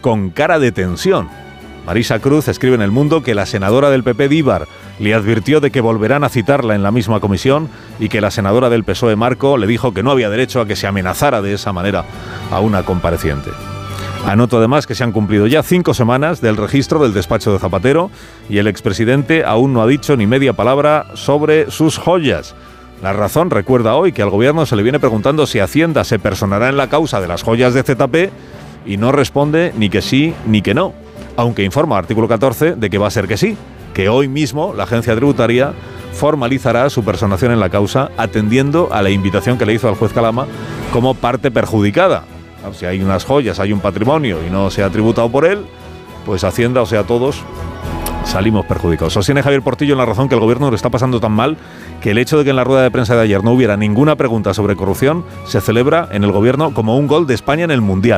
con cara de tensión. Marisa Cruz escribe en El Mundo que la senadora del PP Díbar le advirtió de que volverán a citarla en la misma comisión y que la senadora del PSOE Marco le dijo que no había derecho a que se amenazara de esa manera a una compareciente. Anoto además que se han cumplido ya 5 semanas del registro del despacho de Zapatero y el expresidente aún no ha dicho ni media palabra sobre sus joyas. La Razón recuerda hoy que al gobierno se le viene preguntando si Hacienda se personará en la causa de las joyas de ZP y no responde ni que sí ni que no, aunque informa artículo 14 de que va a ser que sí, que hoy mismo la agencia tributaria formalizará su personación en la causa atendiendo a la invitación que le hizo al juez Calama como parte perjudicada. Si hay unas joyas, hay un patrimonio y no se ha tributado por él, pues Hacienda, o sea, todos salimos perjudicados. Sostiene Javier Portillo en La Razón que el gobierno lo está pasando tan mal que el hecho de que en la rueda de prensa de ayer no hubiera ninguna pregunta sobre corrupción se celebra en el gobierno como un gol de España en el Mundial.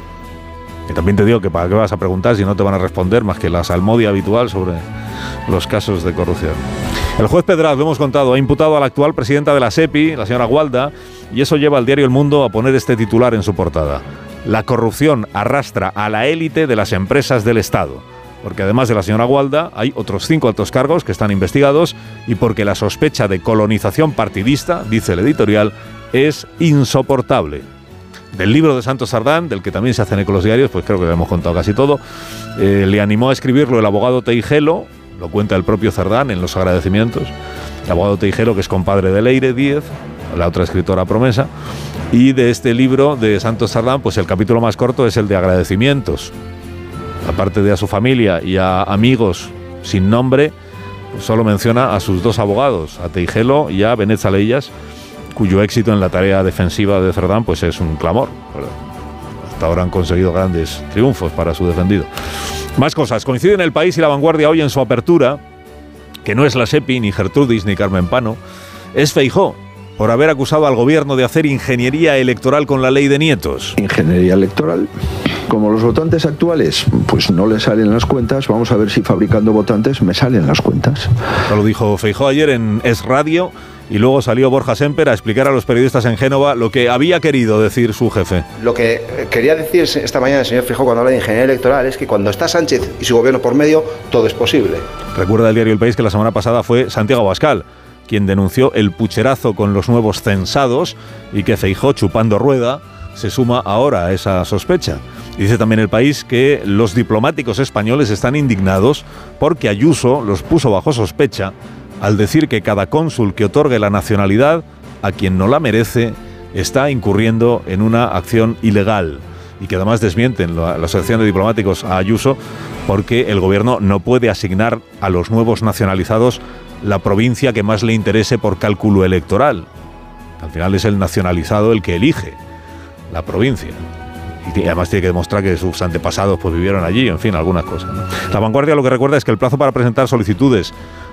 Y también te digo que para qué vas a preguntar si no te van a responder más que la salmodia habitual sobre los casos de corrupción. El juez Pedraz, lo hemos contado, ha imputado a la actual presidenta de la SEPI, la señora Gualda, y eso lleva al diario El Mundo a poner este titular en su portada. La corrupción arrastra a la élite de las empresas del Estado. Porque además de la señora Gualda, hay otros 5 altos cargos que están investigados y porque la sospecha de colonización partidista, dice el editorial, es insoportable. Del libro de Santos Sardán, del que también se hacen eco los diarios, pues creo que hemos contado casi todo, le animó a escribirlo el abogado Teijelo, lo cuenta el propio Sardán en los agradecimientos, el abogado Teijelo, que es compadre de Leire Díez, la otra escritora promesa, y de este libro de Santos Sardán, pues el capítulo más corto es el de agradecimientos. Aparte de a su familia y a amigos sin nombre, pues solo menciona a sus 2 abogados, a Teijelo y a Benet Salellas, cuyo éxito en la tarea defensiva de Cerdán pues es un clamor. Hasta ahora han conseguido grandes triunfos para su defendido. Más cosas. Coinciden El País y La Vanguardia hoy en su apertura, que no es la SEPI, ni Gertrudis, ni Carmen Pano, es Feijóo, por haber acusado al gobierno de hacer ingeniería electoral con la ley de nietos. Ingeniería electoral. Como los votantes actuales, pues no les salen las cuentas, vamos a ver si fabricando votantes me salen las cuentas. Lo dijo Feijóo ayer en Es Radio y luego salió Borja Semper a explicar a los periodistas en Génova lo que había querido decir su jefe. Lo que quería decir esta mañana el señor Feijóo cuando habla de ingeniería electoral es que cuando está Sánchez y su gobierno por medio, todo es posible. Recuerda el diario El País que la semana pasada fue Santiago Abascal quien denunció el pucherazo con los nuevos censados y que Feijóo, chupando rueda, se suma ahora a esa sospecha. Y dice también El País que los diplomáticos españoles están indignados porque Ayuso los puso bajo sospecha al decir que cada cónsul que otorgue la nacionalidad a quien no la merece está incurriendo en una acción ilegal. Y que además desmienten la Asociación de Diplomáticos a Ayuso porque el gobierno no puede asignar a los nuevos nacionalizados la provincia que más le interese por cálculo electoral. Al final es el nacionalizado el que elige la provincia. Y además tiene que demostrar que sus antepasados pues vivieron allí, en fin, algunas cosas, ¿no? La Vanguardia lo que recuerda es que el plazo para presentar solicitudes,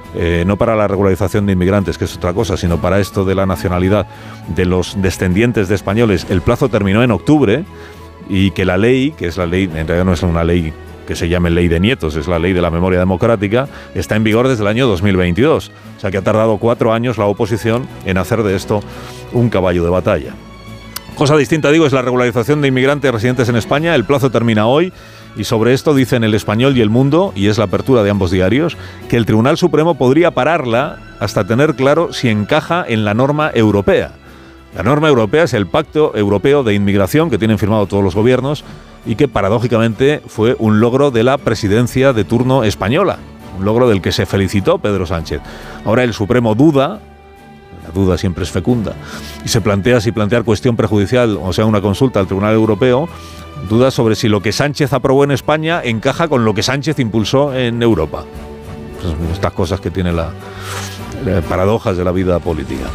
no para la regularización de inmigrantes, que es otra cosa, sino para esto de la nacionalidad de los descendientes de españoles, el plazo terminó en octubre y que la ley, que es la ley, en realidad no es una ley que se llame ley de nietos, es la ley de la memoria democrática, está en vigor desde el año 2022. O sea que ha tardado 4 años la oposición en hacer de esto un caballo de batalla. Cosa distinta, digo, es la regularización de inmigrantes residentes en España. El plazo termina hoy y sobre esto dicen El Español y El Mundo, y es la apertura de ambos diarios, que el Tribunal Supremo podría pararla hasta tener claro si encaja en la norma europea. La norma europea es el Pacto Europeo de Inmigración que tienen firmado todos los gobiernos y que paradójicamente fue un logro de la presidencia de turno española, un logro del que se felicitó Pedro Sánchez. Ahora el Supremo duda. La duda siempre es fecunda. Y se plantea si plantear cuestión prejudicial, o sea, una consulta al Tribunal Europeo, duda sobre si lo que Sánchez aprobó en España encaja con lo que Sánchez impulsó en Europa. Estas cosas que tienen las paradojas de la vida política.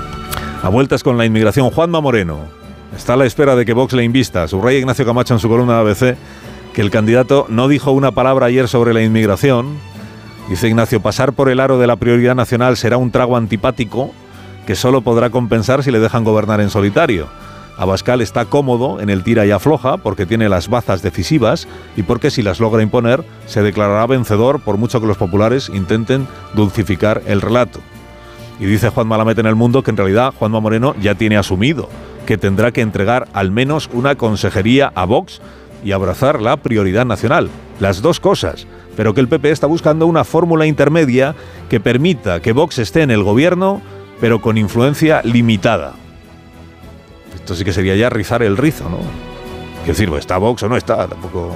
A vueltas con la inmigración, Juanma Moreno está a la espera de que Vox le invista. Subraya Ignacio Camacho en su columna de ABC que el candidato no dijo una palabra ayer sobre la inmigración. Dice Ignacio, pasar por el aro de la prioridad nacional será un trago antipático que solo podrá compensar si le dejan gobernar en solitario. Abascal está cómodo en el tira y afloja porque tiene las bazas decisivas y porque si las logra imponer se declarará vencedor por mucho que los populares intenten dulcificar el relato. Y dice Juan Malamete en El Mundo que en realidad Juanma Moreno ya tiene asumido que tendrá que entregar al menos una consejería a Vox y abrazar la prioridad nacional. Las dos cosas. Pero que el PP está buscando una fórmula intermedia que permita que Vox esté en el gobierno, pero con influencia limitada. Esto sí que sería ya rizar el rizo, ¿no? Es decir, ¿está Vox o no está? Tampoco...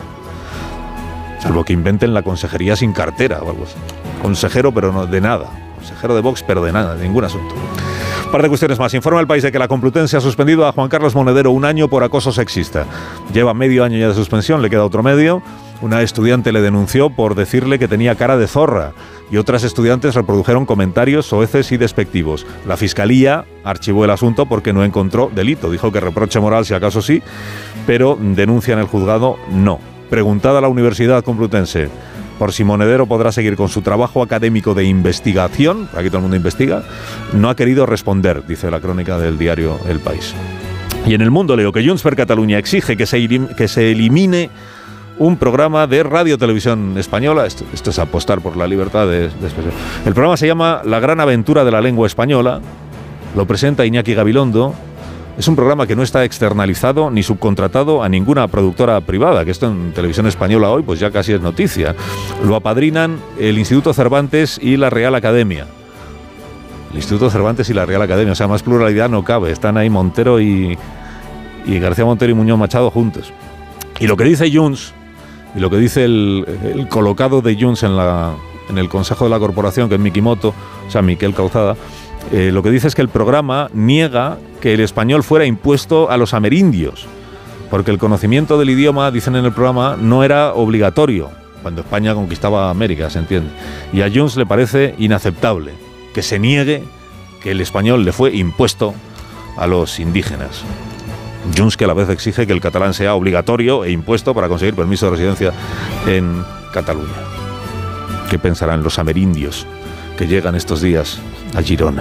Salvo que inventen la consejería sin cartera o algo así. Consejero, pero no de nada. Consejero de Vox, pero de nada, de ningún asunto. Un par de cuestiones más. Informa El País de que la Complutense ha suspendido a Juan Carlos Monedero 1 año por acoso sexista. Lleva medio año ya de suspensión, le queda otro medio. Una estudiante le denunció por decirle que tenía cara de zorra y otras estudiantes reprodujeron comentarios soeces y despectivos. La Fiscalía archivó el asunto porque no encontró delito. Dijo que reproche moral si acaso sí, pero denuncia en el juzgado no. Preguntada a la Universidad Complutense por si Monedero podrá seguir con su trabajo académico de investigación, aquí todo el mundo investiga, no ha querido responder, dice la crónica del diario El País. Y en El Mundo leo que Junts per Catalunya exige que se elimine un programa de Radio Televisión Española. Esto es apostar por la libertad de expresión. El programa se llama La Gran Aventura de la Lengua Española, lo presenta Iñaki Gabilondo. Es un programa que no está externalizado ni subcontratado a ninguna productora privada, que esto en Televisión Española hoy pues ya casi es noticia. Lo apadrinan el Instituto Cervantes y la Real Academia. El Instituto Cervantes y la Real Academia, o sea, más pluralidad no cabe. Están ahí Montero y García Montero y Muñoz Machado juntos. Y lo que dice Junts, y lo que dice el colocado de Junts en el Consejo de la Corporación, que es Mikimoto, o sea, Miquel Calzada, lo que dice es que el programa niega que el español fuera impuesto a los amerindios, porque el conocimiento del idioma, dicen en el programa, no era obligatorio cuando España conquistaba América, se entiende. Y a Junts le parece inaceptable que se niegue que el español le fue impuesto a los indígenas. Junts que a la vez exige que el catalán sea obligatorio e impuesto para conseguir permiso de residencia en Cataluña. ¿Qué pensarán los amerindios que llegan estos días a Girona?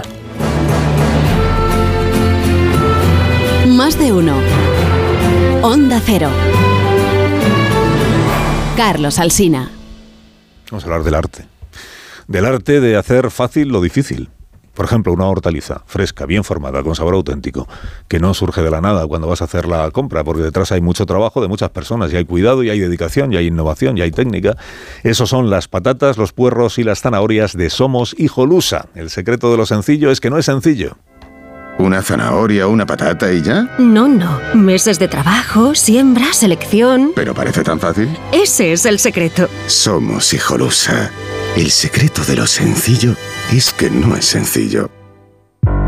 Más de uno. Onda Cero. Carlos Alsina. Vamos a hablar del arte. Del arte de hacer fácil lo difícil. Por ejemplo, una hortaliza fresca, bien formada, con sabor auténtico, que no surge de la nada cuando vas a hacer la compra, porque detrás hay mucho trabajo de muchas personas, y hay cuidado, y hay dedicación, y hay innovación, y hay técnica. Esos son las patatas, los puerros y las zanahorias de Somos Hijolusa. El secreto de lo sencillo es que no es sencillo. ¿Una zanahoria, una patata y ya? No. Meses de trabajo, siembra, selección... ¿Pero parece tan fácil? Ese es el secreto. Somos Hijolusa. El secreto de lo sencillo es que no es sencillo.